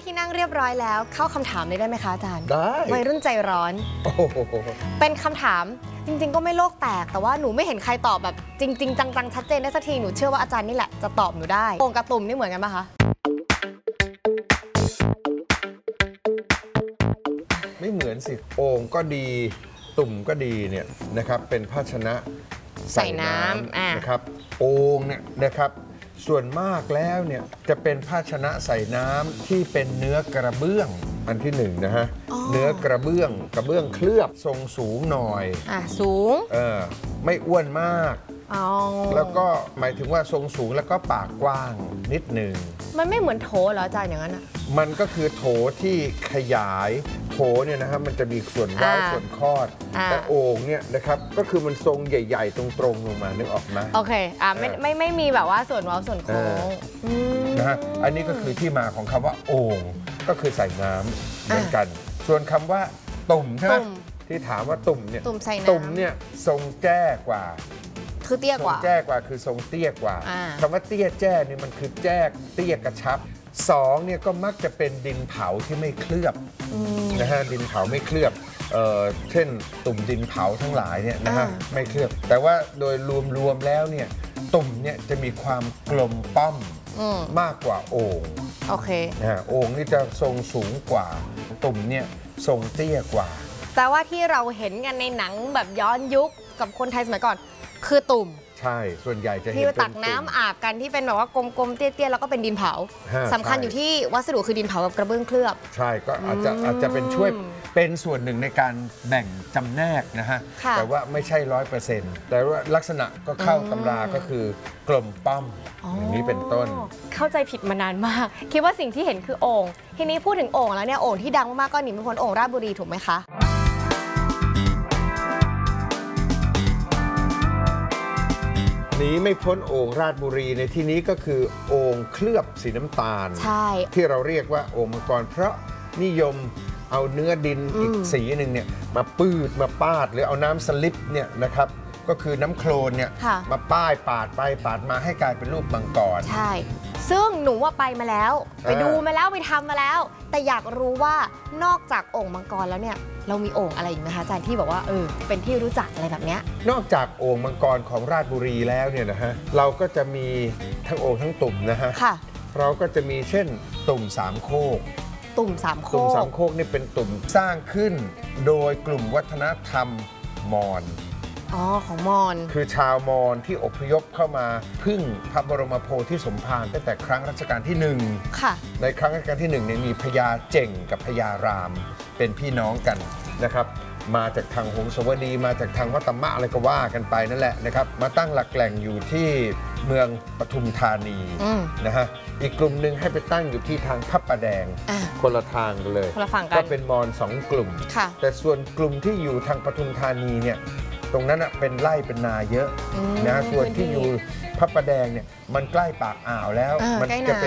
ที่นั่งเรียบร้อยแล้วเข้าคำถามเลยได้ไหมคะอาจารย์ได้วัยรุ่นใจร้อนเป็นคำถามจริงๆก็ไม่โลกแตกแต่ว่าหนูไม่เห็นใครตอบแบบจริงๆจังๆชัดเจนได้สักทีหนูเชื่อว่าอาจารย์นี่แหละจะตอบหนูได้โป่งกับตุ่มนี่เหมือนกันปะคะไม่เหมือนสิโอ่งก็ดีตุ่มก็ดีเนี่ยนะครับเป็นภาชนะใส่น้ำนะครับโอ่งเนี่ยนะครับส่วนมากแล้วเนี่ยจะเป็นภาชนะใส่น้ำที่เป็นเนื้อกระเบื้องอันที่หนึ่งนะฮะเนื้อกระเบื้องเคลือบทรงสูงหน่อยสูงไม่อ้วนมากแล้วก็หมายถึงว่าทรงสูงแล้วก็ปากกว้างนิดหนึ่งมันไม่เหมือนโถเหรออาจารย์อย่างนั้นอ่ะมันก็คือโถที่ขยายโถเนี่ยนะครับมันจะมีส่วนเว้าส่วนคอดแต่โอ่งเนี่ยนะครับก็คือมันทรงใหญ่ๆตรงๆลงมานึกออกไหมโอเคไม่มีแบบว่าส่วนเว้าส่วนโค้งนะฮะอันนี้ก็คือที่มาของคำว่าโอ่งก็คือใส่น้ำเหมือนกันส่วนคำว่าตุ่มใช่ไหมที่ถามว่าตุ่มเนี่ยตุ่มเนี่ยทรงแจ้กว่าคือเตี้ยกว่าแจ้กว่าคือทรงเตี้ยกว่าคำว่าเตี้ยแจ้นี่มันคือแจ้เตี้ยกระชับสองเนี่ยก็มักจะเป็นดินเผาที่ไม่เคลือบนะฮะดินเผาไม่เคลือบเช่นตุ่มดินเผาทั้งหลายเนี่ยนะฮะไม่เคลือบแต่ว่าโดยรวมแล้วเนี่ยตุ่มเนี่ยจะมีความกลมป้อมมากกว่าโอ่งโอเคโอ่งนี่จะทรงสูงกว่าตุ่มเนี่ยทรงเตี้ยกว่าแต่ว่าที่เราเห็นกันในหนังแบบย้อนยุคกับคนไทยสมัยก่อนคือตุ่มใช่ส่วนใหญ่จะเห็นที่ตักน้ำอาบกันที่เป็นแบบว่ากลมๆเตี้ยๆแล้วก็เป็นดินเผาสำคัญอยู่ที่วัสดุคือดินเผากับกระเบื้องเคลือบใช่ก็อาจจะเป็นช่วยเป็นส่วนหนึ่งในการแบ่งจำแนกนะฮะแต่ว่าไม่ใช่100%แต่ว่าลักษณะก็เข้าตำราก็คือกลมป้อมอย่างนี้เป็นต้นเข้าใจผิดมานานมากคิดว่าสิ่งที่เห็นคือโอ่งทีนี้พูดถึงโอ่งแล้วเนี่ยโอ่งที่ดังมากๆก็หนีไม่พ้นโอ่งราชบุรีถูกไหมคะหนีไม่พ้นโอ่งราชบุรีในที่นี้ก็คือโอ่งเคลือบสีน้ำตาลที่เราเรียกว่าโอ่งมังกรเพราะนิยมเอาเนื้อดินอีกสีหนึ่งเนี่ยมาปืดมาปาดหรือเอาน้ำสลิปเนี่ยนะครับก็คือน้ำโคลนเนี่ยมาป้ายปาดไปปาดมาให้กลายเป็นรูปมังกรใช่ซึ่งหนูว่าไปมาแล้วไปดูมาแล้วไปทำมาแล้วแต่อยากรู้ว่านอกจากโอ่งมังกรแล้วเนี่ยเรามีโอ่งอะไรอีกไหมคะอาจารย์ที่บอกว่าเป็นที่รู้จักอะไรแบบเนี้ยนอกจากโอ่งมังกรของราชบุรีแล้วเนี่ยนะฮะเราก็จะมีทั้งโอ่งทั้งตุ่มนะฮะเราก็จะมีเช่นตุ่มสามโคกตุ่มสามโคกนี่เป็นตุ่มสร้างขึ้นโดยกลุ่มวัฒนธรรมมอญของมอญคือชาวมอญที่อพยพเข้ามาพึ่งพระบรมโพธิสมภารตั้งแต่ครั้งรัชกาลที่1ในครั้งรัชกาลที่1เนี่ยมีพญาเจ่งกับพญารามเป็นพี่น้องกันนะครับมาจากทางหงสาวดีมาจากทางวัตมะอะไรก็ว่ากันไปนั่นแหละนะครับมาตั้งหลักแหล่งอยู่ที่เมืองปทุมธานีนะฮะอีกกลุ่มหนึ่งให้ไปตั้งอยู่ที่ทางพระประแดงคนละทางกันเลยก็เป็นมอญ2 กลุ่มแต่ส่วนกลุ่มที่อยู่ทางปทุมธานีเนี่ยตรงนั้นเป็นไร่เป็นนาเยอะนะส่วนที่อยู่พระประแดงเนี่ยมันใกล้ปากอ่าวแล้วมันจะเป็น